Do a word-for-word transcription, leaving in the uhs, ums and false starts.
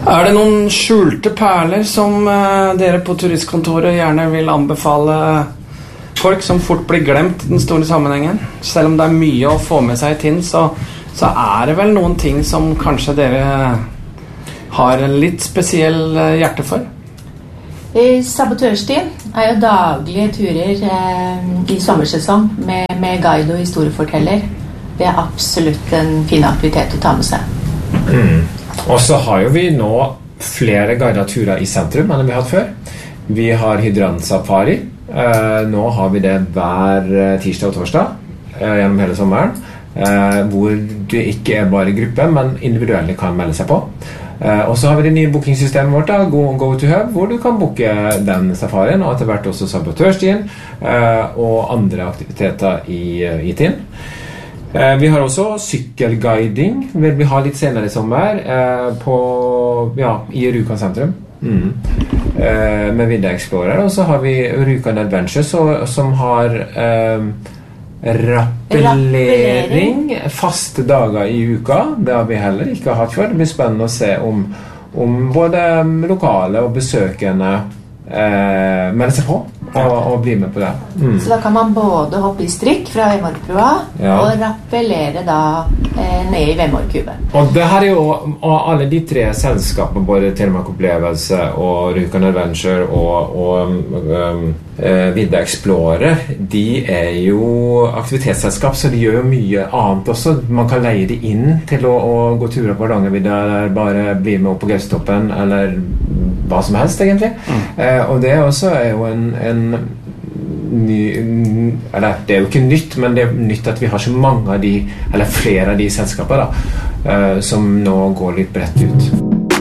Er det noen skjulte perler som uh, dere på turistkontoret gjerne vil anbefale folk som fort blir glemt i den store sammenhengen? Selv om det er mye å få med seg i Tinn, så, så er det vel noen ting som kanskje dere har en litt spesiell uh, hjerte for? Sabotørstien er jo daglige turer eh, i sommersesong med, med guide og historieforteller. Det er absolutt en fin aktivitet å ta med seg. Mm. Og så har jo vi nå flere guidede turer i sentrum enn vi har hatt før. Vi har hydrantsafari. Eh, nå har vi det hver tirsdag og torsdag eh, gjennom hele sommeren, eh, hvor det ikke er bare gruppe, men individuelle kan melde seg på. Eh, og så har vi det nye bookingsystemet vårt da, Go, Go to Hub, hvor du kan booke den safarien, og etter hvert også sabotørstien eh, og andre aktiviteter i, i Tinn. Eh, vi har også sykkelguiding, vil vi ha litt senere i sommer, eh, på, ja, i Rjukan sentrum. Mm. Eh, med Vidda Explorer, og så har vi Rjukan Adventure, så, som har eh, rappellering faste dager i uka. Det har vi heller ikke hatt før. Det blir spennende å se om, om både lokale og besøkende eh, melder seg på og, og blir med på det. Mm. Så da kan man både hoppe i strikk fra Vemorkbrua, ja, og rappellere da eh, ned i Vemorkuben. Og det her er jo, og alle de tre selskapene, både Telemark Opplevelse og Rjukan Adventure og, og um, uh, Vidda Explorer, de er jo aktivitetsselskap, så de gjør jo mye annet også. Man kan leie de inn til å, å gå turer på Hardangervidda, eller bare bli med opp på Gaustoppen, eller hva som helst egentlig. Mm. Uh, og det også er jo en, en ny, eller det er jo ikke nytt, men det er nytt at vi har så mange av de, eller flere av de selskapene da, uh, som nå går litt bredt ut.